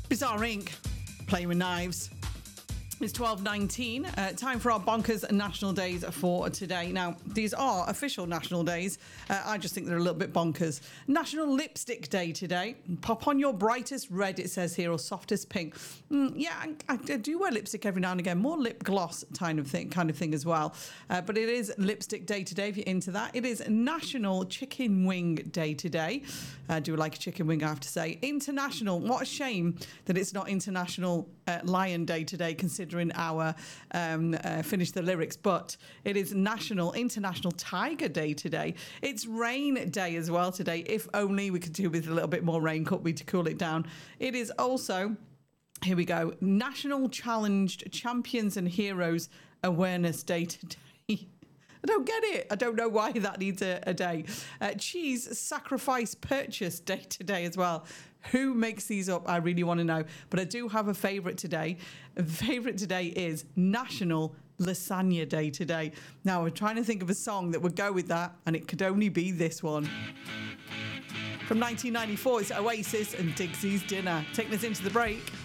Bizarre Inc. Playing with Knives. It's 12:19. Time for our bonkers national days for today. Now, these are official national days. I just think they're a little bit bonkers. National Lipstick Day today. Pop on your brightest red, it says here, or softest pink. I do wear lipstick every now and again. More lip gloss kind of thing as well. But it is Lipstick Day today if you're into that. It is National Chicken Wing Day today. I do like a chicken wing, I have to say. International. What a shame that it's not International Lion Day today, considering our finish the lyrics, but it is International Tiger Day today. It's Rain Day as well today. If only we could do with a little bit more rain, could we, to cool it down. It is also, here we go, National Challenged Champions and Heroes Awareness Day today. I don't get it. I don't know why that needs a day. Cheese Sacrifice Purchase Day today as well. Who makes these up? I really want to know. But I do have a favourite today. A favourite today is National Lasagna Day today. Now, I'm trying to think of a song that would go with that, and it could only be this one. From 1994, it's Oasis and Dixie's Dinner. Taking us into the break.